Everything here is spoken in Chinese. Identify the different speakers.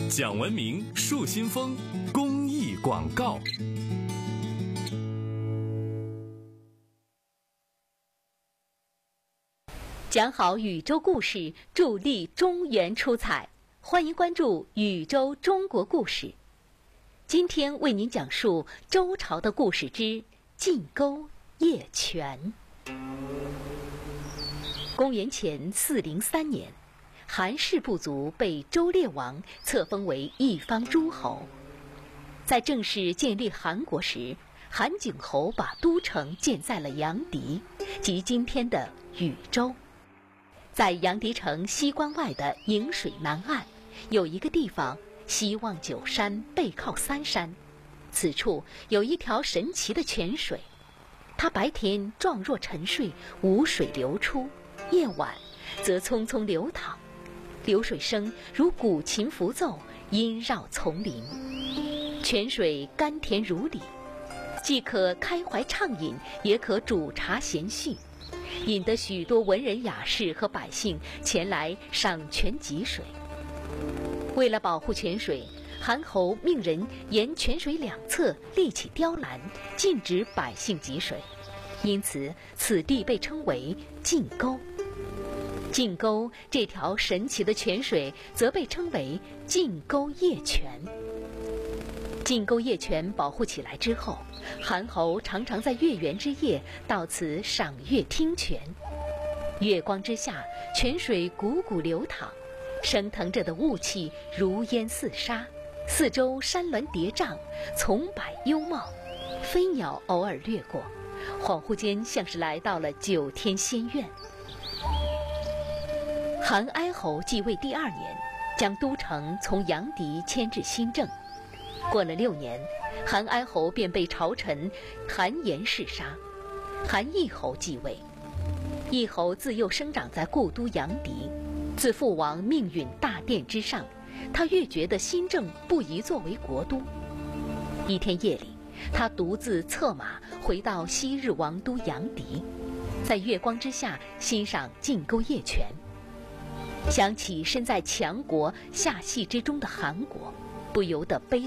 Speaker 1: 讲文明树新风公益广告。
Speaker 2: 讲好宇宙故事，助力中原出彩。欢迎关注宇宙中国故事。今天为您讲述周朝的故事之晋沟邺泉。公元前403年，韩氏部族被周烈王册封为一方诸侯。在正式建立韩国时，韩景侯把都城建在了阳翟，即今天的禹州。在阳翟城西关外的颍水南岸，有一个地方西望九山，背靠三山。此处有一条神奇的泉水，它白天状若沉睡，无水流出，夜晚则匆匆流淌，流水声如古琴浮奏，萦绕丛林。泉水甘甜如醴，既可开怀畅饮，也可煮茶闲叙，引得许多文人雅士和百姓前来赏泉汲水。为了保护泉水，韩侯命人沿泉水两侧立起雕栏，禁止百姓汲水，因此此地被称为晋沟。晋沟这条神奇的泉水则被称为晋沟邺泉。晋沟邺泉保护起来之后，韩侯常常在月圆之夜到此赏月听泉。月光之下，泉水汩汩流淌，升腾着的雾气如烟似沙，四周山峦叠嶂，丛柏幽茂，飞鸟偶尔掠过，恍惚间像是来到了9天仙苑。韩哀侯继位第2年，将都城从阳翟迁至新郑。过了6年，韩哀侯便被朝臣韩延弑杀。韩懿侯继位。懿侯自幼生长在故都阳翟，自父王命允大殿之上，他越觉得新郑不宜作为国都。一天夜里，他独自策马回到昔日王都阳翟，在月光之下欣赏晋沟邺泉。想起身在强国夏系之中的韩国，不由得悲